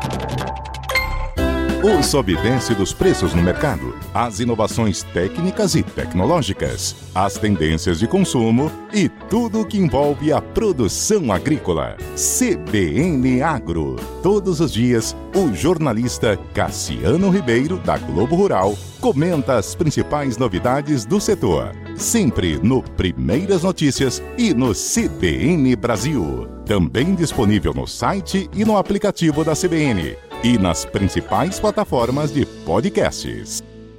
O sobe e desce dos preços no mercado, as inovações técnicas e tecnológicas, as tendências de consumo e tudo o que envolve a produção agrícola. CBN Agro. Todos os dias, o jornalista Cassiano Ribeiro, da Globo Rural, comenta as principais novidades do setor. Sempre no Primeiras Notícias e no CBN Brasil. Também disponível no site e no aplicativo da CBN. E nas principais plataformas de podcasts.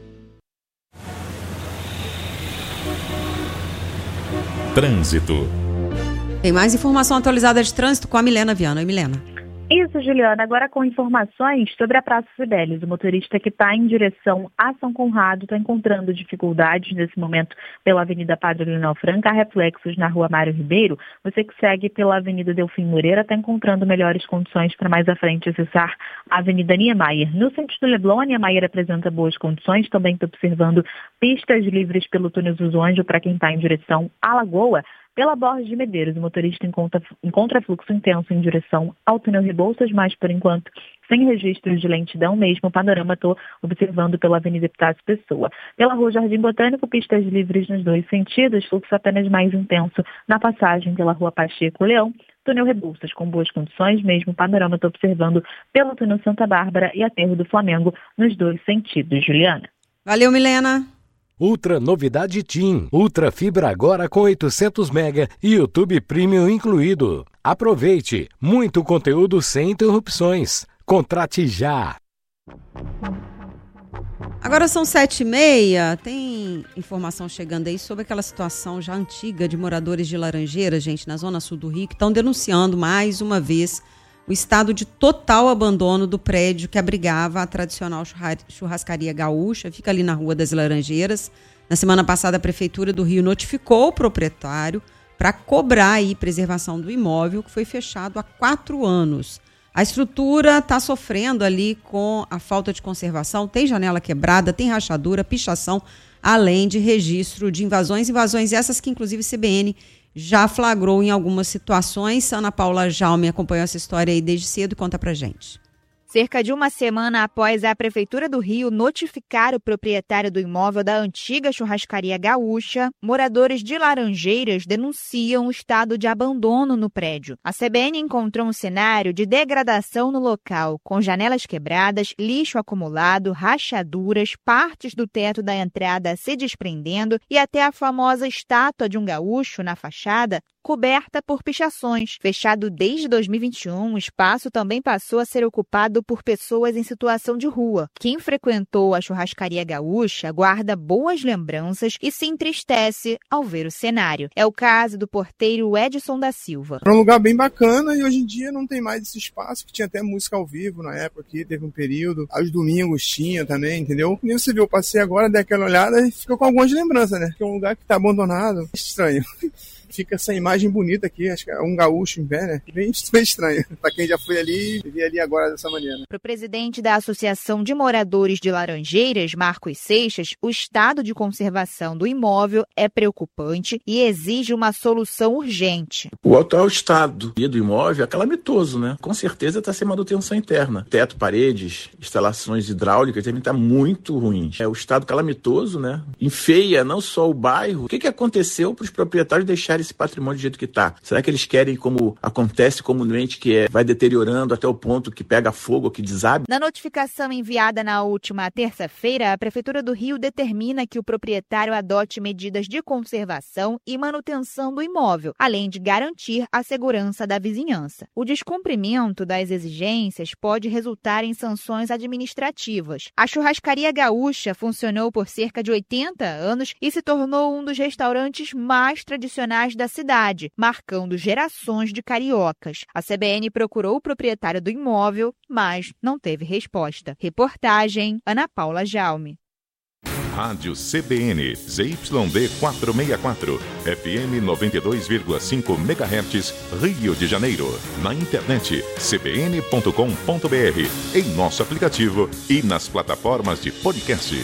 Trânsito. Tem mais informação atualizada de trânsito com a Milena Viana. Oi, Milena. Isso, Juliana. Agora com informações sobre a Praça Cibeles. O motorista que está em direção a São Conrado está encontrando dificuldades nesse momento pela Avenida Padre Leonel Franca, há reflexos na Rua Mário Ribeiro. Você que segue pela Avenida Delfim Moreira está encontrando melhores condições para mais à frente acessar a Avenida Niemeyer. No sentido Leblon, a Niemeyer apresenta boas condições. Também está observando pistas livres pelo túnel Zuzu Anjo para quem está em direção à Lagoa. Pela Borges de Medeiros, o motorista encontra fluxo intenso em direção ao túnel Rebouças, mas, por enquanto, sem registros de lentidão mesmo. O panorama estou observando pela Avenida Epitácio Pessoa. Pela Rua Jardim Botânico, pistas livres nos dois sentidos, fluxo apenas mais intenso na passagem pela Rua Pacheco Leão. Túnel Rebouças com boas condições, mesmo panorama estou observando pelo túnel Santa Bárbara e Aterro do Flamengo nos dois sentidos. Juliana. Valeu, Milena. Ultra novidade TIM. Ultra fibra agora com 800 MB e YouTube Premium incluído. Aproveite. Muito conteúdo sem interrupções. Contrate já. Agora são 7h30. Tem informação chegando aí sobre aquela situação já antiga de moradores de Laranjeiras, gente, na zona sul do Rio, que estão denunciando mais uma vez o estado de total abandono do prédio que abrigava a tradicional churrascaria gaúcha, fica ali na Rua das Laranjeiras. Na semana passada, a Prefeitura do Rio notificou o proprietário para cobrar aí preservação do imóvel, que foi fechado há 4 anos. A estrutura está sofrendo ali com a falta de conservação, tem janela quebrada, tem rachadura, pichação, além de registro de invasões essas que inclusive CBN já flagrou em algumas situações. Ana Paula Jaume acompanhou essa história aí desde cedo e conta pra gente. Cerca de uma semana após a Prefeitura do Rio notificar o proprietário do imóvel da antiga churrascaria gaúcha, moradores de Laranjeiras denunciam o estado de abandono no prédio. A CBN encontrou um cenário de degradação no local, com janelas quebradas, lixo acumulado, rachaduras, partes do teto da entrada se desprendendo e até a famosa estátua de um gaúcho na fachada coberta por pichações. Fechado desde 2021, o espaço também passou a ser ocupado por pessoas em situação de rua. Quem frequentou a churrascaria gaúcha guarda boas lembranças e se entristece ao ver o cenário. É o caso do porteiro Edson da Silva. Era um lugar bem bacana e hoje em dia não tem mais esse espaço, que tinha até música ao vivo na época aqui, teve um período. Aos domingos tinha também, entendeu? E você viu, eu passei agora, dei aquela olhada e ficou com algumas lembranças, né? Que é um lugar que tá abandonado. Estranho. Fica essa imagem bonita aqui, acho que é um gaúcho em pé, né? Bem estranho. Pra quem já foi ali, vive ali agora dessa maneira. Para o presidente da Associação de Moradores de Laranjeiras, Marcos Seixas, o estado de conservação do imóvel é preocupante e exige uma solução urgente. O atual estado do imóvel é calamitoso, né? Com certeza está sem manutenção interna. Teto, paredes, instalações hidráulicas devem estar muito ruins. É o estado calamitoso, né? Enfeia não só o bairro. O que aconteceu para os proprietários deixarem esse patrimônio do jeito que está? Será que eles querem, como acontece comumente, que vai deteriorando até o ponto que pega fogo, que desabe? Na notificação enviada na última terça-feira, a Prefeitura do Rio determina que o proprietário adote medidas de conservação e manutenção do imóvel, além de garantir a segurança da vizinhança. O descumprimento das exigências pode resultar em sanções administrativas. A churrascaria gaúcha funcionou por cerca de 80 anos e se tornou um dos restaurantes mais tradicionais da cidade, marcando gerações de cariocas. A CBN procurou o proprietário do imóvel, mas não teve resposta. Reportagem Ana Paula Jaume. Rádio CBN, ZYD 464, FM 92,5 MHz, Rio de Janeiro. Na internet, cbn.com.br, em nosso aplicativo e nas plataformas de podcast.